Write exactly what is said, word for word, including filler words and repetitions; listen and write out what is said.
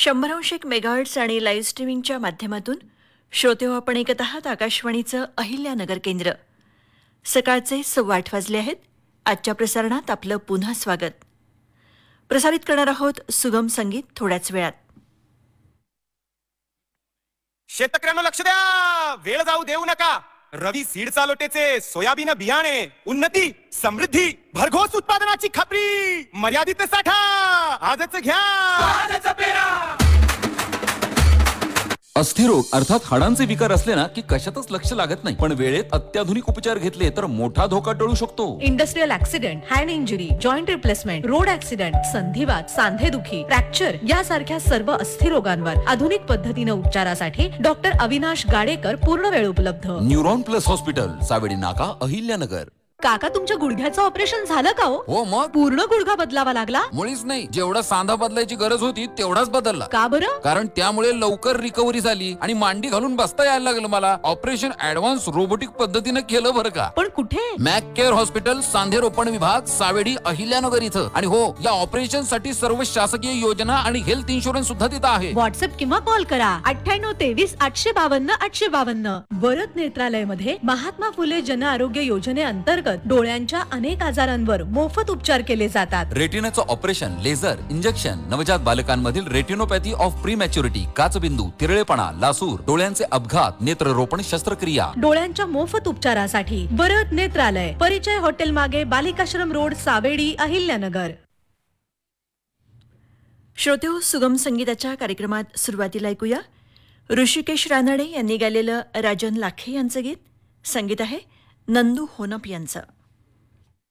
शंभर अंश एक मेगाहर्ट्स आणि लाईव्ह स्ट्रीमिंगच्या माध्यमातून श्रोते हो आपण ऐकत आहात आकाशवाणीचं अहिल्यानगर केंद्र. सकाळचे सव्वा आठ वाजले आहेत. आजच्या प्रसारणात आपलं पुन्हा स्वागत. प्रसारित करणार आहोत सुगम संगीत थोड्याच वेळात. शेतकऱ्यांना लक्ष द्या, वेळ जाऊ देऊ नका. रवी सीड चालोटेचे सोयाबीन बियाणे, उन्नती, समृद्धी, भरघोस उत्पादनाची खात्री, मर्यादित साठा, आजच घ्या, आजच पेरा. अस्थिरोग अर्थात हाडांचे विकार असले ना की कशातच लक्ष लागत नाही, पण वेळेत अत्याधुनिक उपचार घेतले तर मोठा धोका टळू शकतो. Industrial accident, hand injury, joint replacement, road accident, संधिवात, सांधेदुखी, fracture यासारख्या सर्व अस्थिरोगांवर आधुनिक पद्धतीने उपचारासाठी डॉक्टर अविनाश गाडेकर पूर्ण वेळ उपलब्ध. न्यूरॉन प्लस हॉस्पिटल, सावेडी नाका, अहिल्यानगर. काका तुमच्या गुडघ्याचं ऑपरेशन झालं का हो? हो मग पूर्ण गुडघा बदलावा लागला? मुळीच नाही, जेवढा सांधा बदलायची गरज होती तेवढाच बदलला. का बरं? कारण त्यामुळे लवकर रिकव्हरी झाली आणि मांडी घालून बसता यायला लागलं मला. ऑपरेशन ऍडव्हान्स रोबोटिक पद्धतीने केलं बरं का. पण कुठे? मॅक केअर हॉस्पिटल, सांधे रोपण विभाग, सावेडी, अहिल्यानगर इथं. आणि हो, या ऑपरेशन साठी सर्व शासकीय योजना आणि हेल्थ इन्शुरन्स सुद्धा तिथं आहे. व्हॉट्सअप किंवा कॉल करा अठ्ठ्याण्णव तेवीस आठशे बावन्न आठशे बावन्न. वरद नेत्रालय मध्ये महात्मा फुले जन आरोग्य योजनेअंतर्गत डोळ्यांच्या अनेक आजारांवर मोफत उपचार केले जातात. रेटिनाचं ऑपरेशन, लेझर, इंजेक्शन, नवजात बालकांमधील रेटिनोपॅथी ऑफ प्रीमॅच्युरिटी, काचबिंदू, तिरळेपणा, लासूर, डोळ्यांचे अपघात, नेत्ररोपण शस्त्रक्रिया. डोळ्यांच्या मोफत उपचारासाठी वरद नेत्रालय, परिचय हॉटेल मागे, बालिकाश्रम रोड, सावेडी, अहिल्यानगर. श्रोते हो, सुगम संगीताच्या कार्यक्रमात सुरुवातीला ऐकूया ऋषिकेश रानडे यांनी गायलेलं राजन लाखे यांचं गीत. संगीत आहे नंदू होनप यांचं.